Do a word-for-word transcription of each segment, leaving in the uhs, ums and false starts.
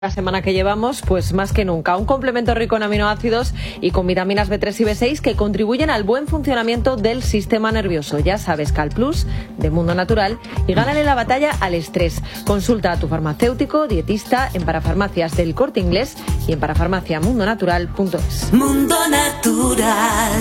La semana que llevamos, pues más que nunca, un complemento rico en aminoácidos y con vitaminas B tres y B seis que contribuyen al buen funcionamiento del sistema nervioso. Ya sabes, Calplus, de Mundo Natural, y gánale la batalla al estrés. Consulta a tu farmacéutico, dietista, en Parafarmacias del Corte Inglés y en parafarmacia mundo natural punto es. Mundo Natural.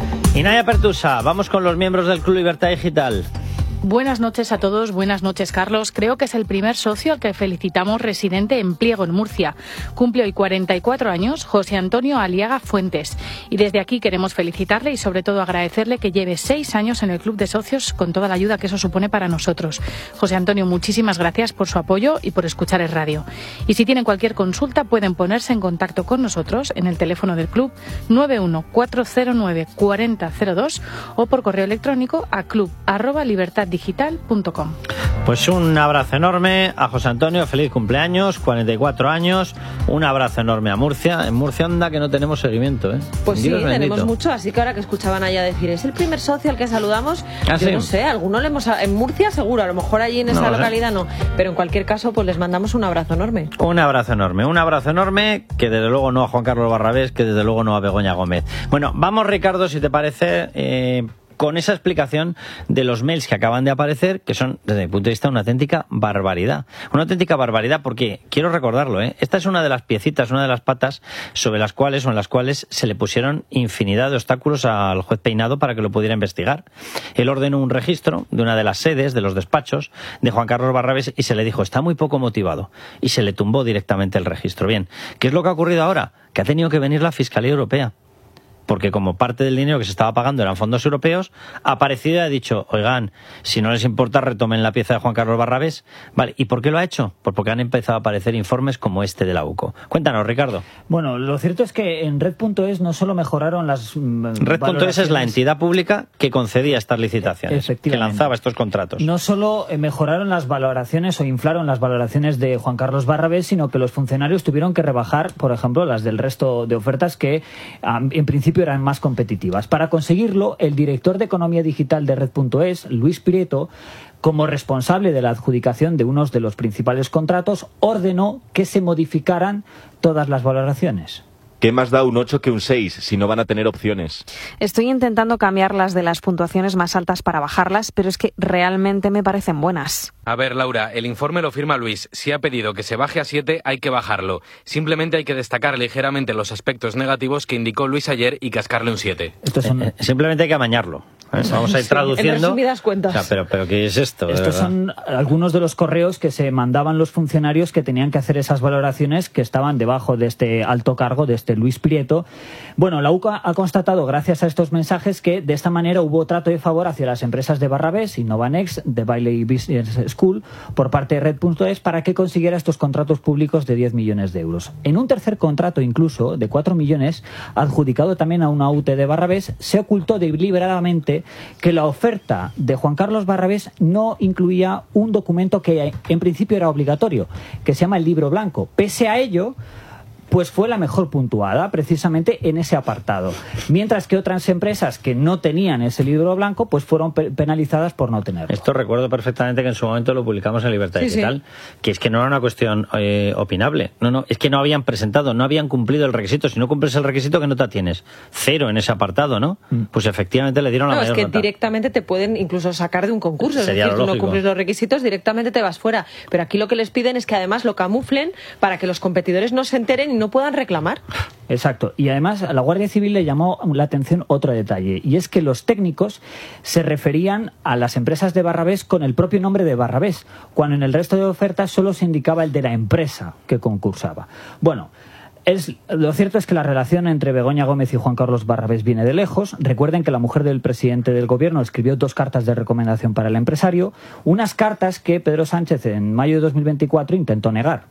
Y Naya Pertusa, vamos con los miembros del Club Libertad Digital. Buenas noches a todos, buenas noches Carlos. Creo que es el primer socio al que felicitamos residente en Pliego, en Murcia. Cumple hoy cuarenta y cuatro años José Antonio Aliaga Fuentes. Y desde aquí queremos felicitarle y sobre todo agradecerle que lleve seis años en el Club de Socios con toda la ayuda que eso supone para nosotros. José Antonio, muchísimas gracias por su apoyo y por escuchar el radio. Y si tienen cualquier consulta pueden ponerse en contacto con nosotros en el teléfono del club nueve uno cuatro cero nueve cuatro cero cero dos o por correo electrónico a club arroba libertad digital punto com. Pues un abrazo enorme a José Antonio, feliz cumpleaños, cuarenta y cuatro años, un abrazo enorme a Murcia. En Murcia anda que no tenemos seguimiento, ¿eh? Pues Dios sí, bendito. tenemos mucho, así que ahora que escuchaban allá decir, es el primer socio al que saludamos, ¿Ah, yo sí? no sé, alguno le hemos, en Murcia seguro, a lo mejor allí en esa No lo sé. localidad no, pero en cualquier caso pues les mandamos un abrazo enorme. Un abrazo enorme, un abrazo enorme, que desde luego no a Juan Carlos Barrabés, que desde luego no a Begoña Gómez. Bueno, vamos Ricardo, si te parece, eh, con esa explicación de los mails que acaban de aparecer, que son, desde mi punto de vista, una auténtica barbaridad. Una auténtica barbaridad porque, quiero recordarlo, ¿eh? Esta es una de las piecitas, una de las patas sobre las cuales o en las cuales se le pusieron infinidad de obstáculos al juez Peinado para que lo pudiera investigar. Él ordenó un registro de una de las sedes de los despachos de Juan Carlos Barrabés y se le dijo, está muy poco motivado, y se le tumbó directamente el registro. Bien, ¿qué es lo que ha ocurrido ahora? Que ha tenido que venir la Fiscalía Europea, porque como parte del dinero que se estaba pagando eran fondos europeos, ha aparecido y ha dicho, oigan, si no les importa, retomen la pieza de Juan Carlos Barrabés. Vale, ¿y por qué lo ha hecho? Pues porque han empezado a aparecer informes como este de la U C O. Cuéntanos, Ricardo. Bueno, lo cierto es que en red punto es no solo mejoraron las red punto es es la entidad pública que concedía estas licitaciones, que lanzaba estos contratos. No solo mejoraron las valoraciones o inflaron las valoraciones de Juan Carlos Barrabés, sino que los funcionarios tuvieron que rebajar, por ejemplo, las del resto de ofertas que en principio eran más competitivas. Para conseguirlo, el director de Economía Digital de red punto es, Luis Prieto, como responsable de la adjudicación de unos de los principales contratos, ordenó que se modificaran todas las valoraciones. ¿Qué más da un ocho que un seis si no van a tener opciones? Estoy intentando cambiarlas de las puntuaciones más altas para bajarlas, pero es que realmente me parecen buenas. A ver, Laura, el informe lo firma Luis. Si ha pedido que se baje a siete, hay que bajarlo. Simplemente hay que destacar ligeramente los aspectos negativos que indicó Luis ayer y cascarle un siete. Estos son... eh, simplemente hay que amañarlo. ¿eh? Vamos a ir traduciendo. En resumidas cuentas. O sea, pero, pero ¿qué es esto? Estos son algunos de los correos que se mandaban los funcionarios que tenían que hacer esas valoraciones que estaban debajo de este alto cargo, de este Luis Prieto. Bueno, la U C O ha constatado, gracias a estos mensajes, que de esta manera hubo trato de favor hacia las empresas de Barrabés, Innovanext, de Bailey Business School, por parte de red punto es, para que consiguiera estos contratos públicos de diez millones de euros. En un tercer contrato, incluso, de cuatro millones, adjudicado también a una U T de Barrabés, se ocultó deliberadamente que la oferta de Juan Carlos Barrabés no incluía un documento que en principio era obligatorio, que se llama el libro blanco. Pese a ello, pues fue la mejor puntuada precisamente en ese apartado. Mientras que otras empresas que no tenían ese libro blanco, pues fueron pe- penalizadas por no tenerlo. Esto recuerdo perfectamente que en su momento lo publicamos en Libertad Sí, Digital, sí. que es que no era una cuestión eh, opinable. No, no, es que no habían presentado, no habían cumplido el requisito. Si no cumples el requisito, ¿qué nota tienes? Cero en ese apartado, ¿no? Mm. Pues efectivamente le dieron la no, mayor es que nota. Directamente te pueden incluso sacar de un concurso. Sería es decir, lo tú no lógico. cumples los requisitos, directamente te vas fuera. Pero aquí lo que les piden es que además lo camuflen para que los competidores no se enteren y no puedan reclamar. Exacto. Y además a la Guardia Civil le llamó la atención otro detalle, y es que los técnicos se referían a las empresas de Barrabés con el propio nombre de Barrabés, cuando en el resto de ofertas solo se indicaba el de la empresa que concursaba. Bueno, es, lo cierto es que la relación entre Begoña Gómez y Juan Carlos Barrabés viene de lejos. Recuerden que la mujer del presidente del gobierno escribió dos cartas de recomendación para el empresario, unas cartas que Pedro Sánchez en mayo de dos mil veinticuatro intentó negar.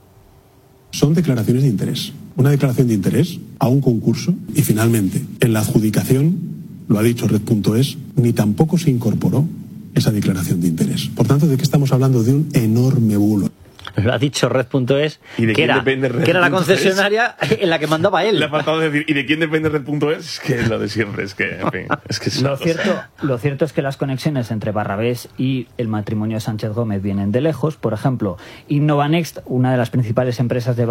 Son declaraciones de interés. Una declaración de interés a un concurso y finalmente en la adjudicación, lo ha dicho red punto es, ni tampoco se incorporó esa declaración de interés. Por tanto, ¿de qué estamos hablando? De un enorme bulo. lo ha dicho Red punto es, ¿Y de que, quién era, depende Red que era la punto es? concesionaria en la que mandaba él. Le ha faltado decir, ¿y de quién depende Red punto es? Es que lo de siempre, es que, en fin, es que es Lo cierto, lo cierto es que las conexiones entre Barrabés y el matrimonio Sánchez Gómez vienen de lejos. Por ejemplo, Innova Next, una de las principales empresas de